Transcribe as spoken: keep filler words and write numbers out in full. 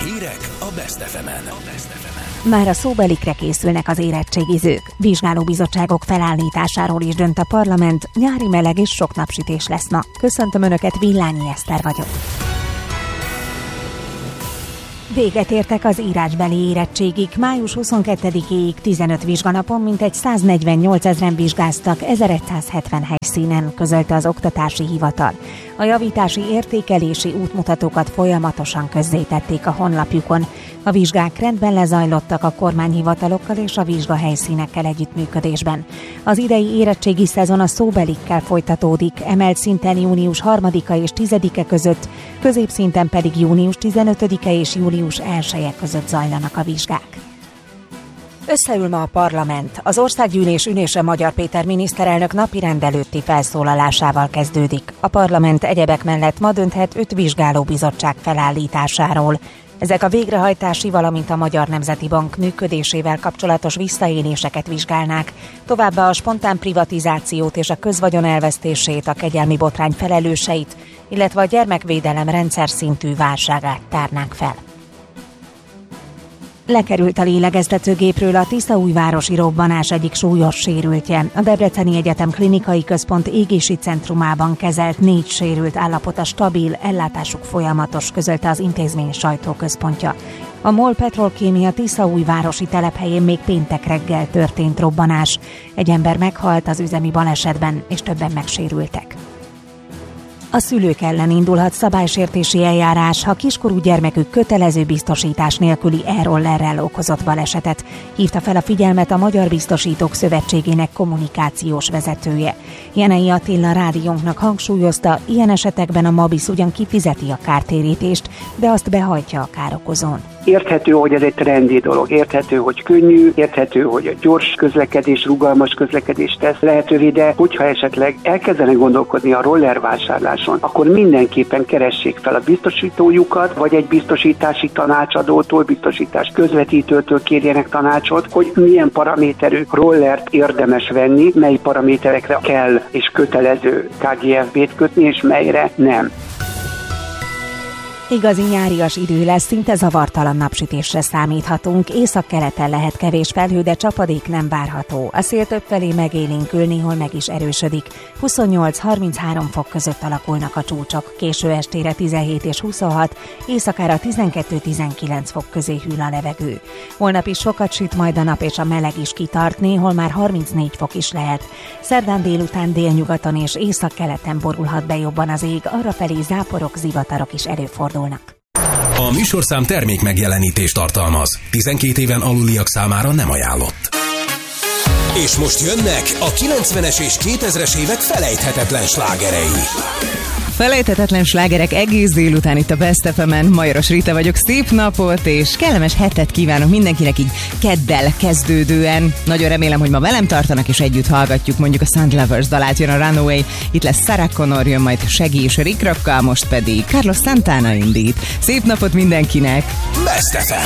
Hírek a Best ef emen. Már a szóbelikre készülnek az érettségizők. Vizsgálóbizottságok felállításáról is dönt a parlament, nyári meleg és sok napsütés lesz ma. Köszöntöm Önöket, Villányi Eszter vagyok. Véget értek az írásbeli érettségig. május huszonkettedikéig tizenöt vizsganapon mintegy száznegyvennyolc ezren vizsgáztak ezeregyszázhetven helyszínen, közölte az Oktatási Hivatal. A javítási értékelési útmutatókat folyamatosan közzétették a honlapjukon. A vizsgák rendben lezajlottak a kormányhivatalokkal és a vizsgahelyszínekkel együttműködésben. Az idei érettségi szezon a szóbelikkel folytatódik, emelt szinten június harmadika és tizedike között, középszinten pedig június tizenötödike és július elseje között zajlanak a vizsgák. Összeül ma a parlament. Az országgyűlés ülése Magyar Péter miniszterelnök napirend előtti felszólalásával kezdődik. A parlament egyebek mellett ma dönthet öt vizsgálóbizottság felállításáról. Ezek a végrehajtási, valamint a Magyar Nemzeti Bank működésével kapcsolatos visszaéléseket vizsgálnák, továbbá a spontán privatizációt és a közvagyon elvesztését, a kegyelmi botrány felelőseit, illetve a gyermekvédelem rendszer szintű válságát tárnák fel. Lekerült a lélegeztetőgépről a Tiszaújvárosi robbanás egyik súlyos sérültje. A Debreceni Egyetem Klinikai Központ égési centrumában kezelt négy sérült állapota stabil, ellátásuk folyamatos, közölte az intézmény sajtóközpontja. A MOL Petrolkémia Tiszaújvárosi telephelyén még péntek reggel történt robbanás. Egy ember meghalt az üzemi balesetben, és többen megsérültek. A szülők ellen indulhat szabálysértési eljárás, ha kiskorú gyermekük kötelező biztosítás nélküli e-rollerrel okozott balesetet. Hívta fel a figyelmet a Magyar Biztosítók Szövetségének kommunikációs vezetője. Jenei Attila rádiónknak hangsúlyozta, ilyen esetekben a MABISZ ugyan kifizeti a kártérítést, de azt behajtja a károkozón. Érthető, hogy ez egy trendi dolog, érthető, hogy könnyű, érthető, hogy a gyors közlekedés, rugalmas közlekedés tesz lehetővé, de hogyha esetleg elkezdenek gondolkodni a roller vásárláson, akkor mindenképpen keressék fel a biztosítójukat, vagy egy biztosítási tanácsadótól, biztosítás közvetítőtől kérjenek tanácsot, hogy milyen paraméterű rollert érdemes venni, mely paraméterekre kell és kötelező ká gé ef bé-t kötni, és melyre nem. Igazi nyárias idő lesz, szinte zavartalan napsütésre számíthatunk. Északkeleten lehet kevés felhő, de csapadék nem várható. A szél többfelé megélénkül, néhol meg is erősödik. huszonnyolc-harminchárom fok között alakulnak a csúcsok. Késő estére tizenhét és huszonhat, éjszakára tizenkettő-tizenkilenc fok közé hűl a levegő. Holnap is sokat süt majd a nap, és a meleg is kitart, néhol már harmincnégy fok is lehet. Szerdán délután délnyugaton és északkeleten borulhat be jobban az ég, arrafelé záporok, zivatarok is előfordulnak. A műsorszám termék megjelenítést tartalmaz. tizenkét éven aluliak számára nem ajánlott. És most jönnek a kilencvenes és kétezres évek felejthetetlen slágerei. Felejthetetlen slágerek egész délután itt a Best ef emen. Majoros Rita vagyok, szép napot és kellemes hetet kívánok mindenkinek így keddel kezdődően. Nagyon remélem, hogy ma velem tartanak és együtt hallgatjuk mondjuk a Sound Lovers dalát, jön a Runaway, itt lesz Sarah Connor, jön majd Shaggy és Rick Rockkal, most pedig Carlos Santana indít. Szép napot mindenkinek! Best ef em.